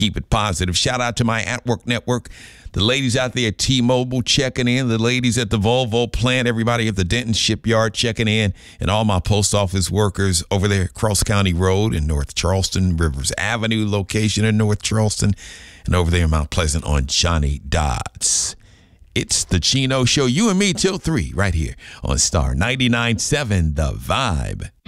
Keep it positive. Shout out to my At Work Network. The ladies out there at T-Mobile checking in. The ladies at the Volvo plant. Everybody at the Denton Shipyard checking in. And all my post office workers over there at Cross County Road in North Charleston. Rivers Avenue location in North Charleston. And over there in Mount Pleasant on Johnny Dodds. It's the Chino Show. You and me till 3 right here on Star 99.7 The Vibe.